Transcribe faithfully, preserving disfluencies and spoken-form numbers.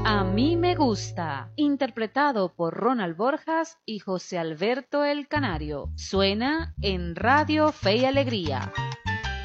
A mí me gusta, interpretado por Ronald Borjas y José Alberto el Canario. Suena en Radio Fe y Alegría.